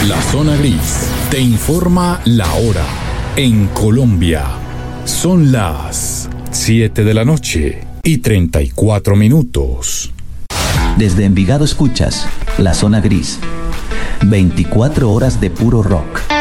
La Zona Gris te informa la hora. En Colombia son las 7 de la noche y 34 minutos. Desde Envigado escuchas La Zona Gris. 24 horas de puro rock.